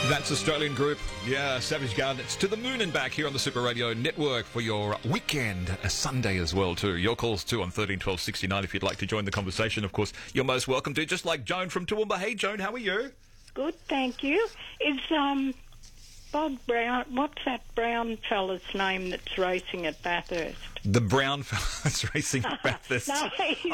That's Australian group. Yeah, Savage Garden. It's To the Moon and Back here on the Super Radio Network for your weekend, a Sunday as well too. Your calls too on 13 12 69 if you'd like to join the conversation. Of course, you're most welcome to. Just like Joan from Toowoomba. Hey Joan, how are you? Good, thank you. Is Bob Brown? What's that Brown fella's name that's racing at Bathurst? The Brown fella's racing at Bathurst. No,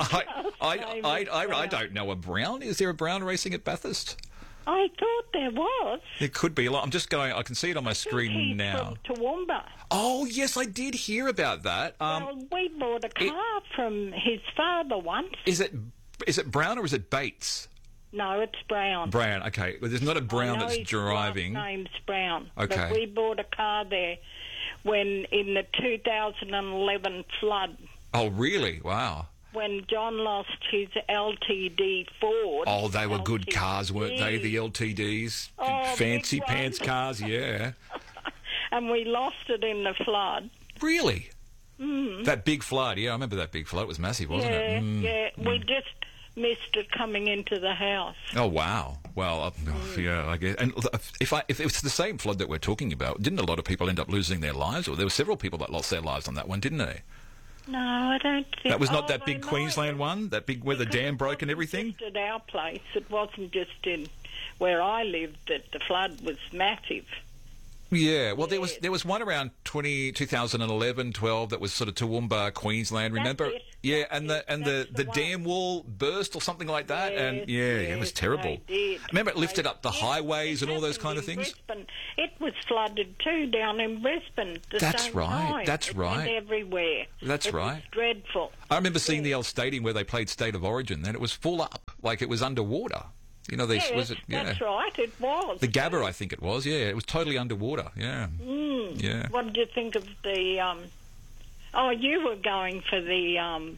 I don't know a Brown. Is there a Brown racing at Bathurst? I thought there was. There could be. I'm just going. I can see it on my screen He's now. From Toowoomba. Oh yes, I did hear about that. Well, we bought a car from his father once. Is it Brown or is it Bates? No, it's Brown. Brown. Okay. Well, there's not a Brown that's driving. His last name's Brown. Okay. But we bought a car there when in the 2011 flood. Oh really? Wow. When John lost his LTD Ford. Oh, they were good LTD. cars, weren't they? The LTDs, Oh, fancy big pants ones. cars. Yeah. And we lost it in the flood. Really? That big flood. Yeah, I remember that big flood. It was massive, wasn't it? Yeah. We just missed it coming into the house. Oh wow! Well, yeah, I guess. And if it's the same flood that we're talking about, didn't a lot of people end up losing their lives? Or there were several people that lost their lives on that one, didn't they? No, I don't think... That was not that they big might. Queensland one? That big where the Because dam it broke and wasn't everything? just at our place. It wasn't just in where I lived that the flood was massive. Yeah, well, there was one around 2011, 12 that was sort of Toowoomba, Queensland. Remember? That's it. Yeah, and That's the the one. dam wall burst or something like that, and Yes, it was yes, terrible. they did. Remember, it lifted up the Yes, highways it and all those kind happened of in things. Brisbane. It was flooded too down in Brisbane. The That's same right, time. that's It right. Went everywhere. That's it right. Was dreadful. I remember seeing the old stadium where they played State of Origin, and it was full up, like it was underwater. You know, Yes, was it? Yeah. that's right. It was. The Gabba, I think it was. Yeah, it was totally underwater. Yeah. Yeah. What did you think of the? Oh, you were going for the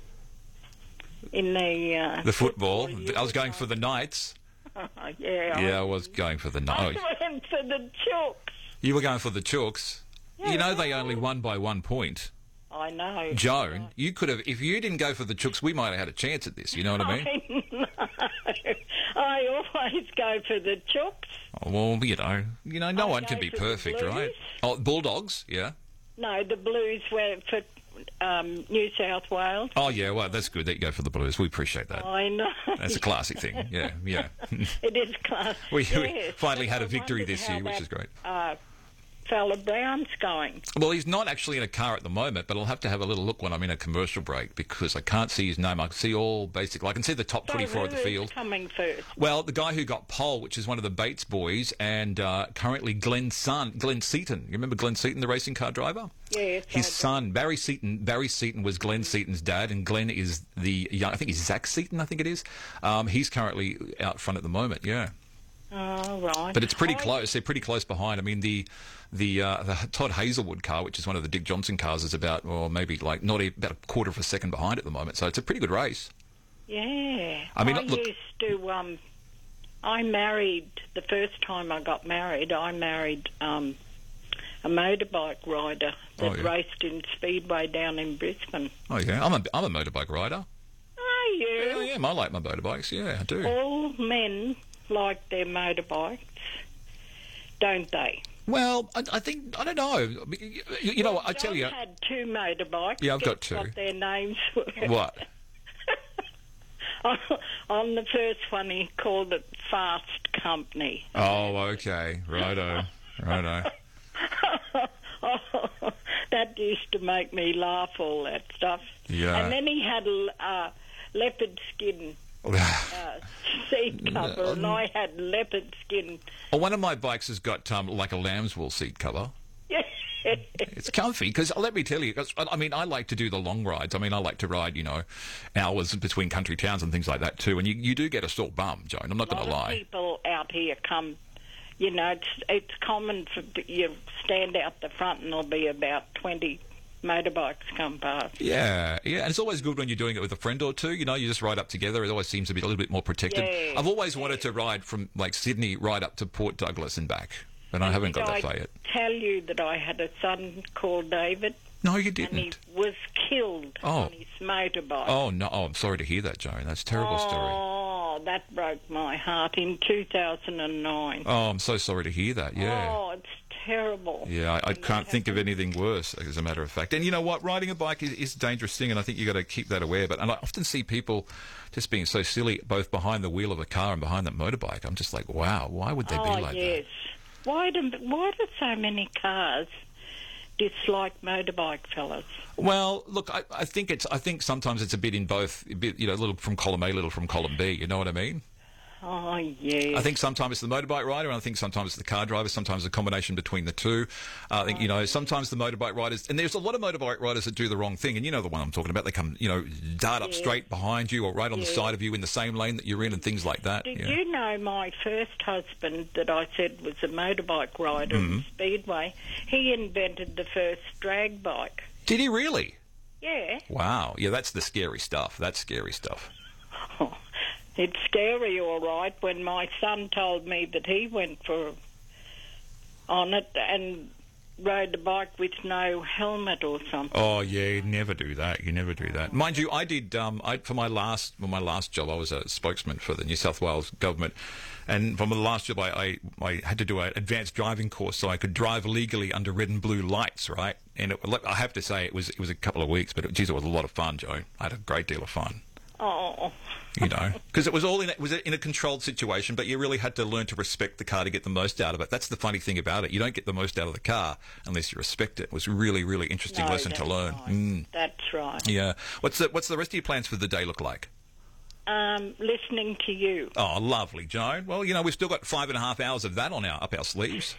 in the Football. you I was were going for the Knights. Yeah. Yeah, I was going for the I Knights. went for the Chooks. You were going for the Chooks. You know, they Yeah. only won by 1 point. I know. Joan, you could have, if you didn't go for the Chooks, we might have had a chance at this. You know what I mean? I know. I always go for the Chooks. Oh, well, no I one go can be for the perfect, right? Blues. Oh, Bulldogs, yeah. No, the Blues were for New South Wales. Oh, yeah, well, that's good that you go for the Blues. We appreciate that. I know. That's a classic thing. Yeah. It is class. We Yes. finally had a I victory wondered this how year, which that, is great. Fella Brown's going. Well, he's not actually in a car at the moment, but I'll have to have a little look when I'm in a commercial break because I can't see his name. I can see I can see the top 24 of the So who field. is coming first? Well, the guy who got pole, which is one of the Bates boys, and currently Glenn Seaton. You remember Glenn Seaton, the racing car driver? Yes. His son, Barry Seaton. Barry Seaton was Glenn Seaton's dad, and Glenn is the young. I think he's Zach Seaton. I think it is. He's currently out front at the moment. Yeah. Oh, right. But it's pretty close. They're pretty close behind. I mean, the Todd Hazelwood car, which is one of the Dick Johnson cars, is about, maybe like not about a quarter of a second behind at the moment. So it's a pretty good race. Yeah. I mean, look. Used to. I married the first time I got married. I married a motorbike rider that raced in Speedway down in Brisbane. Oh yeah, I'm a motorbike rider. Are you? Yeah, I like my motorbikes. Yeah, I do. All men like their motorbikes, don't they? Well, I think I don't know. You know what? I tell you. John had two motorbikes. Yeah, I've got Guess two. What their names were? What? On the first one, he called it Fast Company. Oh, okay. Righto. That used to make me laugh, all that stuff. Yeah. And then he had leopard skin seat cover, and I had leopard skin. Well, one of my bikes has got like a lamb's wool seat cover. It's comfy because let me tell you, 'cause, I mean, I like to do the long rides. I mean, I like to ride, hours between country towns and things like that too. And you do get a sore bum, Joan. I'm not going to A lot lie. of people out here come. It's common for you stand out the front and there'll be about 20 motorbikes come past. Yeah. And it's always good when you're doing it with a friend or two. You just ride up together. It always seems to be a little bit more protected. Yeah, I've always wanted to ride from like Sydney right up to Port Douglas and back, but I haven't got that far yet. Tell you that I had a son called David. No, you And he didn't. was killed on his motorbike. Oh no! Oh, I'm sorry to hear that, Joan. That's a terrible story. Oh, that broke my heart in 2009. Oh, I'm so sorry to hear that, yeah. Oh, it's terrible. Yeah, I can't think of anything worse, as a matter of fact. And you know what? Riding a bike is a dangerous thing, and I think you've got to keep that aware. And I often see people just being so silly, both behind the wheel of a car and behind that motorbike. I'm just like, wow, why would they be like that? Yes. Why do so many cars dislike motorbike fellas? Well, look, I think sometimes it's a bit in both, a little from column A, little from column B. You know what I mean? Oh, yeah. I think sometimes it's the motorbike rider, and I think sometimes it's the car driver, sometimes a combination between the two. I think, sometimes the motorbike riders, and there's a lot of motorbike riders that do the wrong thing, and you know the one I'm talking about. They come, dart up straight behind you or right on the side of you in the same lane that you're in and things like that. Did you know my first husband that I said was a motorbike rider in Speedway, he invented the first drag bike. Did he really? Yeah. Wow. Yeah, that's the scary stuff. That's scary stuff. Oh, it's scary, all right, when my son told me that he went on it and rode the bike with no helmet or something. Oh, yeah, you never do that. You never do that. Mind you, I did, for my last job, I was a spokesman for the New South Wales government. And from the last job, I had to do an advanced driving course so I could drive legally under red and blue lights, right? And I have to say, it was a couple of weeks, but geez, it was a lot of fun, Joan. I had a great deal of fun. Oh. Because it was in a controlled situation, but you really had to learn to respect the car to get the most out of it. That's the funny thing about it. You don't get the most out of the car unless you respect it. It was a really, really interesting lesson to learn. Right. That's right. Yeah. What's the rest of your plans for the day look like? Listening to you. Oh, lovely, Joan. Well, we've still got 5.5 hours of that up our sleeves.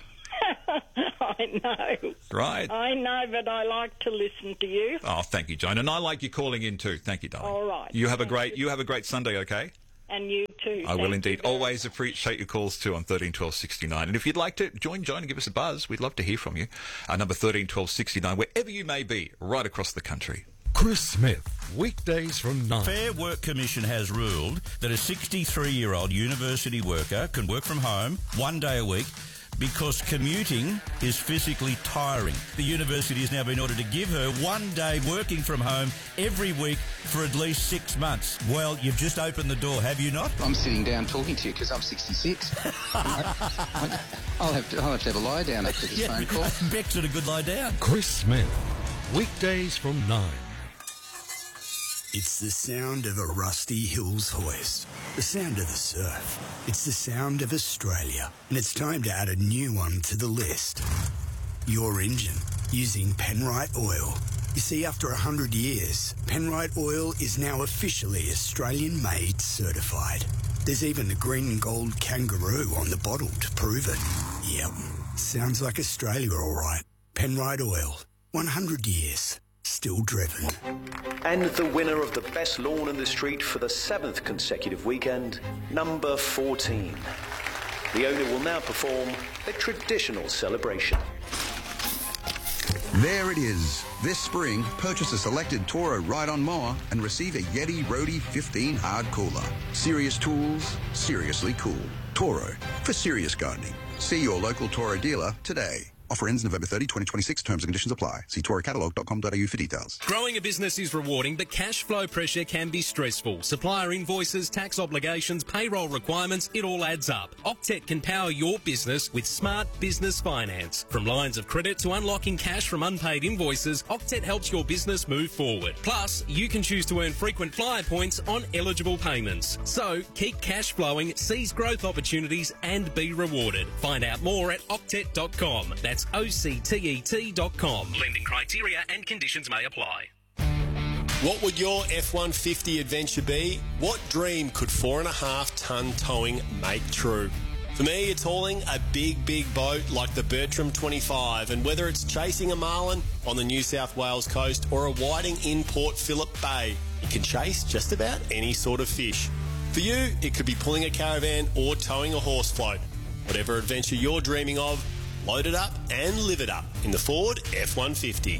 I know. Right. I know, but I like to listen to you. Oh, thank you, Joan. And I like you calling in too. Thank you, darling. All right. You have a great Sunday, okay? And you too. I will indeed. Always appreciate your calls too on 13 12 69. And if you'd like to join Joan and give us a buzz, we'd love to hear from you. Our number 13 12 69, wherever you may be, right across the country. Chris Smith, weekdays from 9. Fair Work Commission has ruled that a 63-year-old university worker can work from home 1 day a week because commuting is physically tiring. The university has now been ordered to give her 1 day working from home every week for at least 6 months. Well, you've just opened the door, have you not? I'm sitting down talking to you because I'm 66. I'll have to have a lie down after this phone call. Beck's at a good lie down. Chris Smith, weekdays from 9. It's the sound of a Rusty Hills hoist, the sound of the surf. It's the sound of Australia, and it's time to add a new one to the list. Your engine, using Penrite Oil. You see, after 100 years, Penrite Oil is now officially Australian-made certified. There's even the green and gold kangaroo on the bottle to prove it. Yep, sounds like Australia all right. Penrite Oil, 100 years. Still driven. And the winner of the best lawn in the street for the 7th consecutive weekend, number 14. The owner will now perform a traditional celebration. There it is. This spring, purchase a selected Toro ride-on mower and receive a Yeti Roadie 15 hard cooler. Serious tools, seriously cool. Toro, for serious gardening. See your local Toro dealer today. Offer ends November 30, 2026. Terms and conditions apply. See torocatalog.com.au for details. Growing a business is rewarding, but cash flow pressure can be stressful. Supplier invoices, tax obligations, payroll requirements, it all adds up. Octet can power your business with smart business finance. From lines of credit to unlocking cash from unpaid invoices, Octet helps your business move forward. Plus, you can choose to earn frequent flyer points on eligible payments. So, keep cash flowing, seize growth opportunities, and be rewarded. Find out more at octet.com. That's OCTET.com. Lending criteria and conditions may apply. What would your F-150 adventure be? What dream could 4.5-ton towing make true? For me, it's hauling a big, big boat like the Bertram 25, and whether it's chasing a marlin on the New South Wales coast or a whiting in Port Phillip Bay, you can chase just about any sort of fish. For you, it could be pulling a caravan or towing a horse float. Whatever adventure you're dreaming of, load it up and live it up in the Ford F-150.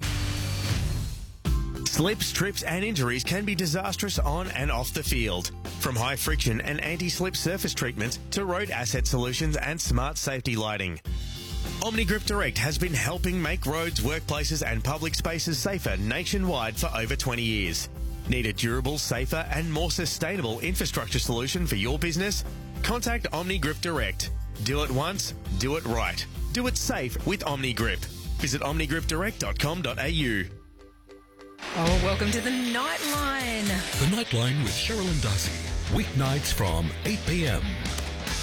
Slips, trips and injuries can be disastrous on and off the field. From high friction and anti-slip surface treatment to road asset solutions and smart safety lighting. OmniGrip Direct has been helping make roads, workplaces and public spaces safer nationwide for over 20 years. Need a durable, safer and more sustainable infrastructure solution for your business? Contact OmniGrip Direct. Do it once, do it right. Do it safe with OmniGrip. Visit omnigripdirect.com.au. Oh, welcome to the Nightline. The Nightline with Cheryl and Darcy. Weeknights from 8 p.m.